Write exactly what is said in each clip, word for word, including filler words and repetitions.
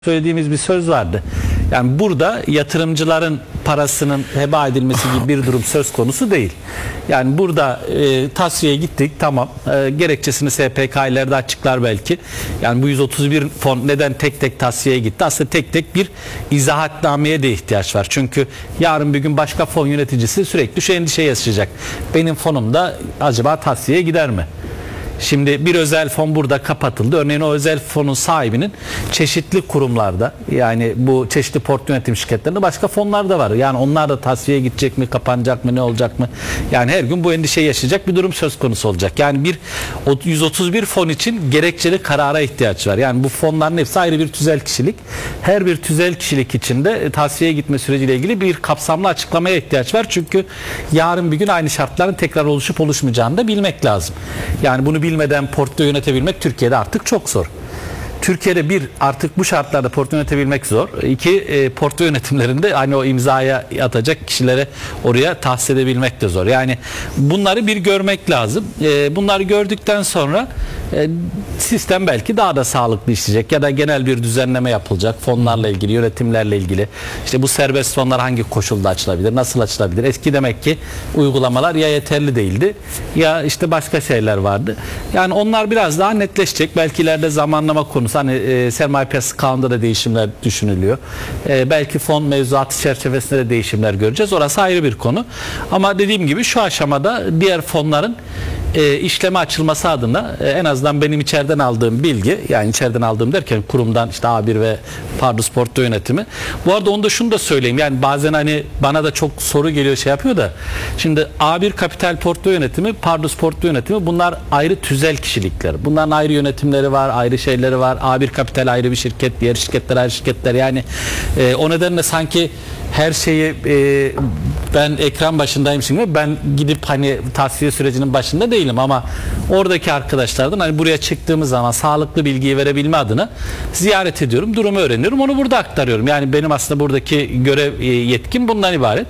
söylediğimiz bir söz vardı. Yani burada yatırımcıların parasının heba edilmesi gibi bir durum söz konusu değil. Yani burada e, tasfiyeye gittik, tamam. E, gerekçesini S P K ileride açıklar belki. Yani bu yüz otuz bir fon neden tek tek tasfiyeye gitti? Aslında tek tek bir izahatnameye de ihtiyaç var. Çünkü yarın bir gün başka fon yöneticisi sürekli şu endişe yaşayacak. Benim fonumda acaba tasfiyeye gider mi? Şimdi bir özel fon burada kapatıldı. Örneğin o özel fonun sahibinin çeşitli kurumlarda, yani bu çeşitli portföy yönetim şirketlerinde başka fonlar da var. Yani onlar da tasfiyeye gidecek mi, kapanacak mı, ne olacak mı? Yani her gün bu endişeyi yaşayacak bir durum söz konusu olacak. Yani bir yüz otuz bir fon için gerekçeli karara ihtiyaç var. Yani bu fonların hepsi ayrı bir tüzel kişilik. Her bir tüzel kişilik içinde tasfiyeye gitme süreciyle ilgili bir kapsamlı açıklamaya ihtiyaç var. Çünkü yarın bir gün aynı şartların tekrar oluşup oluşmayacağını da bilmek lazım. Yani bunu bilmeden portföy yönetebilmek Türkiye'de artık çok zor. Türkiye'de bir, artık bu şartlarda portföy yönetebilmek zor. İki, e, portföy yönetimlerinde hani o imzaya atacak kişilere oraya tahsis edebilmek de zor. Yani bunları bir görmek lazım. E, bunları gördükten sonra e, sistem belki daha da sağlıklı işleyecek ya da genel bir düzenleme yapılacak fonlarla ilgili, yönetimlerle ilgili. İşte bu serbest fonlar hangi koşulda açılabilir, nasıl açılabilir? Eski demek ki uygulamalar ya yeterli değildi ya işte başka şeyler vardı. Yani onlar biraz daha netleşecek. Belki ileride zamanlama konusu. Hani e, sermaye piyasası kanunda da değişimler düşünülüyor. E, belki fon mevzuatı çerçevesinde de değişimler göreceğiz. Orası ayrı bir konu. Ama dediğim gibi şu aşamada diğer fonların e, işleme açılması adına e, en azından benim içeriden aldığım bilgi, yani içeriden aldığım derken kurumdan işte A bir ve Pardus Portföy Yönetimi. Bu arada onu da şunu da söyleyeyim. Yani bazen hani bana da çok soru geliyor, şey yapıyor da. Şimdi A bir Kapital Portföy Yönetimi, Pardus Portföy Yönetimi, bunlar ayrı tüzel kişilikler. Bunların ayrı yönetimleri var, ayrı şeyleri var. A bir Kapital ayrı bir şirket, diğer şirketler ayrı şirketler. Yani e, o nedenle sanki her şeyi e, ben ekran başındaymışım gibi, ben gidip hani tasfiye sürecinin başında değilim ama oradaki arkadaşlardan hani buraya çıktığımız zaman sağlıklı bilgiyi verebilme adına ziyaret ediyorum, durumu öğreniyorum, onu burada aktarıyorum. Yani benim aslında buradaki görev e, yetkim bundan ibaret.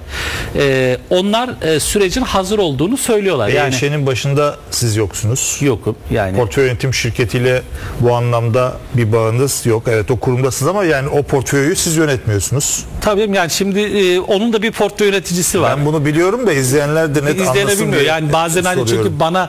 E, onlar e, sürecin hazır olduğunu söylüyorlar. E yani Y Ş'nin başında siz yoksunuz. Yokum. Yani portföy yönetim şirketiyle bu anlamda bir bağınız yok. Evet, o kurumdasınız ama yani o portföyü siz yönetmiyorsunuz. Tabii, yani şimdi e, onun da bir portföy yöneticisi var. Ben bunu biliyorum da izleyenler de net İzleyenler anlasın bilmiyor. diye Yani bazen hani soruyorum. çünkü bana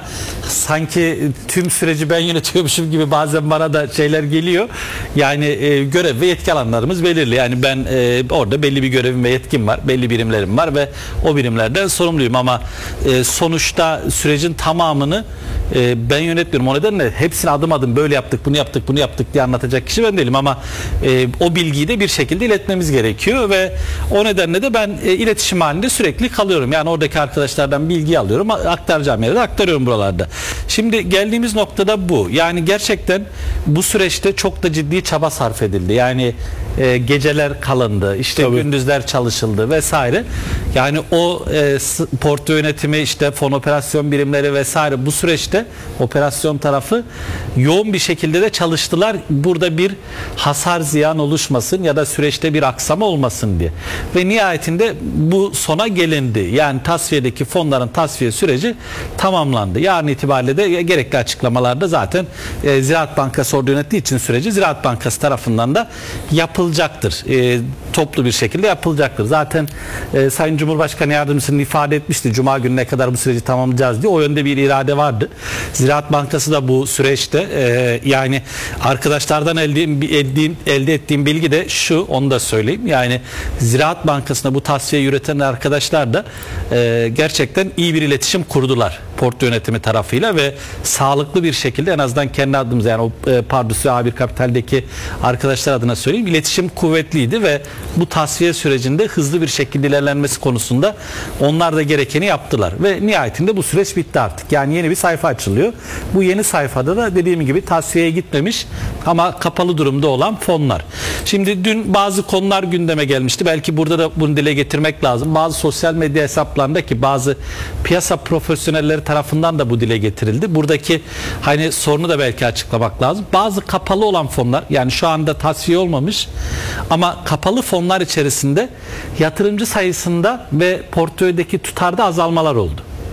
sanki tüm süreci ben yönetiyormuşum gibi bazen bana da şeyler geliyor. Yani e, görev ve yetki alanlarımız belirli. Yani ben e, orada belli bir görevim ve yetkim var. Belli birimlerim var ve o birimlerden sorumluyum ama e, sonuçta sürecin tamamını e, ben yönetmiyorum. O nedenle hepsini adım adım böyle yaptık, bunu yaptık, bunu yaptık diye anlatacak kişi ben değilim ama e, o bilgiyi de bir şekilde iletmemiz gerekiyor ve o nedenle de ben e, iletişim halinde sürekli kalıyorum. Yani oradaki arkadaşlardan bilgi alıyorum, aktaracağım yere de aktarıyorum buralarda. Şimdi geldiğimiz noktada bu. Yani gerçekten bu süreçte çok da ciddi çaba sarf edildi. Yani e, geceler kalındı, işte Tabii. gündüzler çalışıldı vesaire. Yani o e, portföy yönetimi, işte fon operasyon birimleri vesaire, bu süreçte operasyon tarafı yoğun bir şekilde de çalıştılar. Burada bir hasar, ziyan oluşmasın ya da süreçte bir aksama olmasın diye. Ve nihayetinde bu sona gelindi. Yani tasfiyedeki fonların tasfiye süreci tamamlandı. Yarın itibariyle de gerekli açıklamalarda zaten e, Ziraat Bankası orada yönettiği için süreci Ziraat Bankası tarafından da yapılacaktır. E, toplu bir şekilde yapılacaktır. Zaten e, Sayın Cumhurbaşkanı Yardımcısının ifade etmişti. Cuma gününe kadar bu süreci tamamlayacağız diye. O yönde bir irade vardı. Ziraat Bankası da bu süreçte e, yani arkadaşlardan elde, ettiğim, elde ettiğim bilgi de şu, onu da söyleyeyim. Yani Ziraat Bankası'na bu tasfiye üreten arkadaşlar da e, gerçekten iyi bir iletişim kurdular portföy yönetimi tarafıyla ve sağlıklı bir şekilde, en azından kendi adımıza, yani o e, Pardus ve A bir Kapital'deki arkadaşlar adına söyleyeyim, iletişim kuvvetliydi ve bu tasfiye sürecinde hızlı bir şekilde ilerlenmesi konusunda onlar da gerekeni yaptılar ve nihayetinde bu süreç bitti artık. Yani yeni bir sayfa açılıyor. Bu yeni sayfada da dediğim gibi tasfiyeye gitmemiş ama kapalı durumda olan fonlar. Şimdi dün bazı konular gündeme gelmişti. Belki burada da bunu dile getirmek lazım. Bazı sosyal medya hesaplarındaki bazı piyasa profesyonelleri tarafından da bu dile getirildi. Buradaki hani sorunu da belki açıklamak lazım. Bazı kapalı olan fonlar, yani şu anda tasfiye olmamış ama kapalı fonlar içerisinde yatırımcı sayısında ve portföydeki tutarda azalmalar oldu.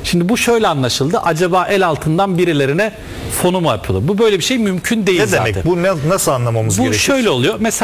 Şimdi bu şöyle anlaşıldı. Acaba el altından birilerine fonu mu yapıyorlar? Bu böyle bir şey mümkün değil Ne zaten. demek? Bu ne, nasıl anlamamız Bu gerekir? şöyle oluyor. Mesela